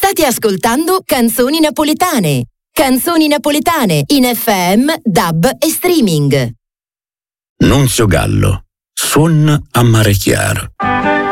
State ascoltando Canzoni Napoletane. Canzoni napoletane in FM, DAB e streaming. Nunzio Gallo, Suon a mare chiaro.